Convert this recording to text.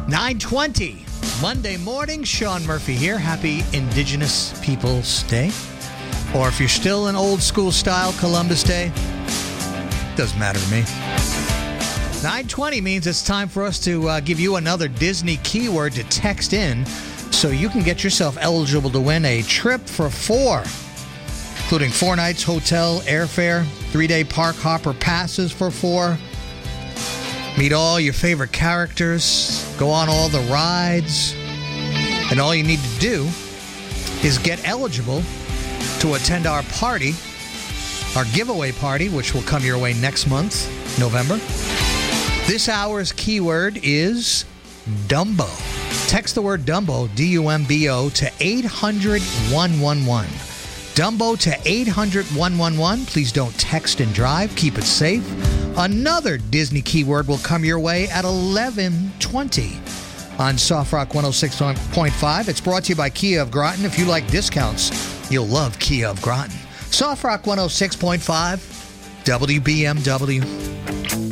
9:20, Monday morning. Sean Murphy here. Happy Indigenous Peoples Day. Or if you're still in old school style, Columbus Day. Doesn't matter to me. 9:20 means it's time for us to give you another Disney keyword to text in so you can get yourself eligible to win a trip for 4, including 4 nights hotel, airfare, 3-day park hopper passes for 4. Meet all your favorite characters, go on all the rides, and all you need to do is get eligible to attend our party, our giveaway party, which will come your way next month, November. This hour's keyword is Dumbo. Text the word Dumbo, D-U-M-B-O, to 800-111. Dumbo to 800-111. Please don't text and drive. Keep it safe. Another Disney keyword will come your way at 11:20 on Soft Rock 106.5. It's brought to you by Kia of Groton. If you like discounts, you'll love Kia of Groton. Soft Rock 106.5, WBMW.